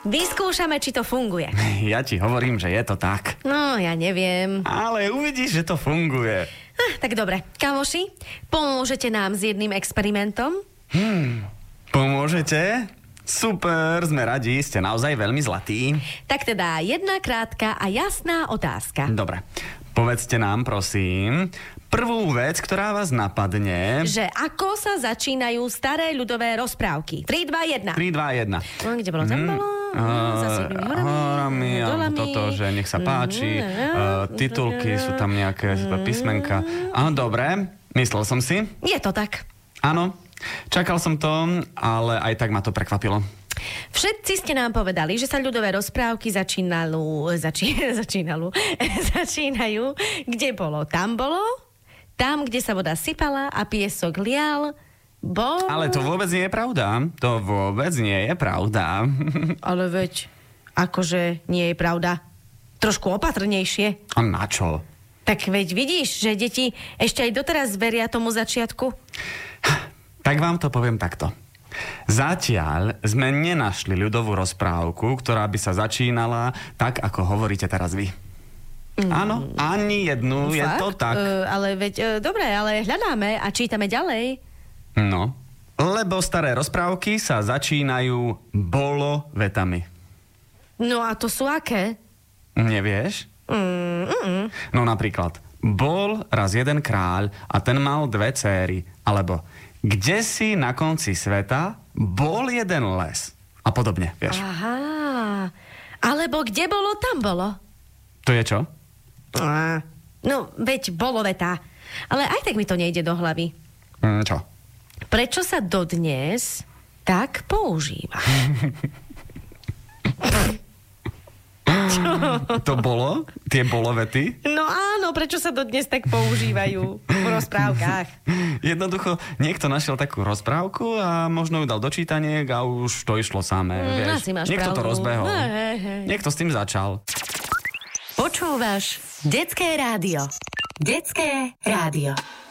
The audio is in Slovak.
Vyskúšame, či to funguje. Ja ti hovorím, že je to tak. No, ja neviem. Ale uvidíš, že to funguje. Tak dobre, kamoši, pomôžete nám s jedným experimentom? Pomôžete? Super, sme radi, ste naozaj veľmi zlatí. Tak teda jedna krátka a jasná otázka. Dobre, povedzte nám, prosím, prvú vec, ktorá vás napadne. Že ako sa začínajú staré ľudové rozprávky? 3, 2, 1. 3, 2, 1. No, kde bolo? Tam bolo? Za 7 horami, dolami. Toto, že nech sa páči. Titulky, sú tam nejaké písmenka. Dobre, myslel som si. Je to tak. Áno, čakal som to, ale aj tak ma to prekvapilo. Všetci ste nám povedali, že sa ľudové rozprávky začínajú, kde bolo? Tam bolo? Tam, kde sa voda sypala a piesok lial, bol... Ale to vôbec nie je pravda. To vôbec nie je pravda. Ale veď, akože nie je pravda. Trošku opatrnejšie. A na čo? Tak veď vidíš, že deti ešte aj doteraz veria tomu začiatku. Tak vám to poviem takto. Zatiaľ sme nenašli ľudovú rozprávku, ktorá by sa začínala tak, ako hovoríte teraz vy. Áno, ani jednu, Fakt? Je to tak. Ale veď, dobre, ale hľadáme a čítame ďalej. No, lebo staré rozprávky sa začínajú bolo vetami. No a to sú aké? Nevieš? No napríklad, bol raz jeden kráľ a ten mal 2 céry. Alebo, kde si na konci sveta bol jeden les. A podobne, vieš. Aha. Alebo kde bolo, tam bolo. To je čo? No, veď bolo veta. Ale aj tak mi to nejde do hlavy. Čo? Prečo sa dodnes tak používa? To bolo? Tie bolo vety? No áno, prečo sa dodnes tak používajú v rozprávkach? Jednoducho, niekto našiel takú rozprávku a možno ju dal do čítaniek a už to išlo samé, vieš. Niekto to rozbehol. Niekto s tým začal. Počúvaš Detské rádio. Detské rádio.